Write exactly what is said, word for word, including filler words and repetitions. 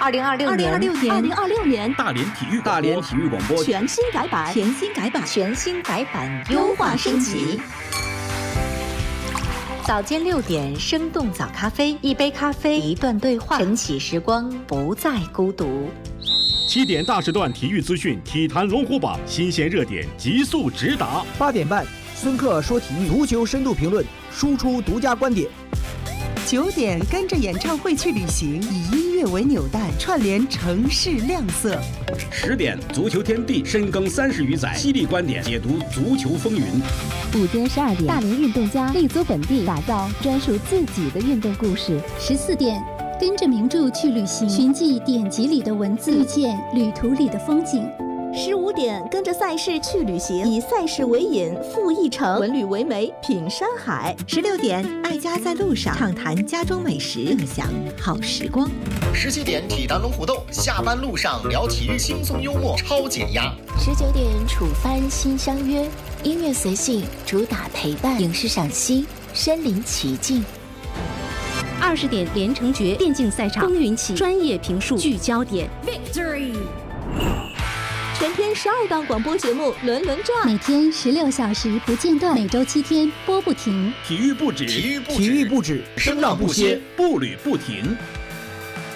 二零二六二零二六年，二零二六年， 大连体育大连体育广播全新改版， 全新改版，全新改版，优化升级。早间六点，生动早咖啡，一杯咖啡，一段对话，晨起时光，不再孤独。 七点大时段体育资讯，体坛龙虎榜，新鲜热点，急速直达。 八点半，孙克说体育，足球深度评论，输出独家观点。 九点，跟着演唱会去旅行，以音乐为纽带，串联城市亮色。 十点，足球天地深耕三十余载，犀利观点解读足球风云。 午间十二点，大连运动家立足本地，打造专属自己的运动故事。 十四点，跟着名著去旅行，寻迹典籍里的文字，遇见旅途里的风景。 十五点，跟着赛事去旅行，以赛事为引，赴一城，文旅为媒，品山海。 十六点，爱家在路上，畅谈家中美食，共享好时光。 十七点，体坛龙虎斗，下班路上聊体育，轻松幽默，超减压。 十九点，楚帆新相约，音乐随性，主打陪伴，影视赏析，身临其境。 二十点，连城诀电竞赛场，风云起，专业评述，聚焦点 ，Victory。全天十二档广播节目轮轮转， 每天十六小时不间断，每周七天播不停。 体育不止， 体育不止， 体育不止， 声浪不歇，步履不停。